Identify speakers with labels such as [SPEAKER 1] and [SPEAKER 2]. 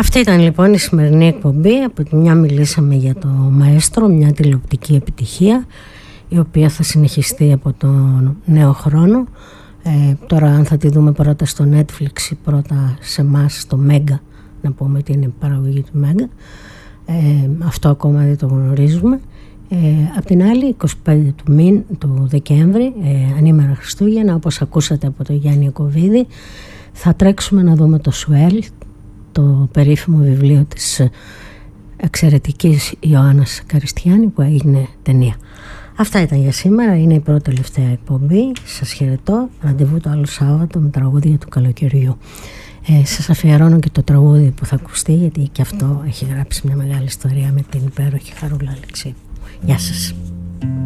[SPEAKER 1] Αυτή ήταν λοιπόν η σημερινή εκπομπή. Από τη μια μιλήσαμε για το Μαέστρο, μια τηλεοπτική επιτυχία η οποία θα συνεχιστεί από τον νέο χρόνο. Τώρα αν θα τη δούμε πρώτα στο Netflix ή πρώτα σε εμάς στο Μέγκα, να πούμε ότι είναι παραγωγή του Μέγκα, αυτό ακόμα δεν το γνωρίζουμε. Απ' την άλλη 25 του Δεκέμβρη, ανήμερα Χριστούγεννα, όπως ακούσατε από τον Γιάννη Ιακωβίδη, θα τρέξουμε να δούμε το Σουέλ, το περίφημο βιβλίο της εξαιρετικής Ιωάννας Καριστιάνη που έγινε ταινία. Αυτά ήταν για σήμερα, είναι η πρώτη τελευταία εκπομπή. Σας χαιρετώ, ραντεβού το άλλο Σάββατο με τραγούδια του καλοκαιριού. Σας αφιερώνω και το τραγούδι που θα ακουστεί, γιατί και αυτό έχει γράψει μια μεγάλη ιστορία με την υπέροχη Χαρούλα Αλεξίου. Γεια σας.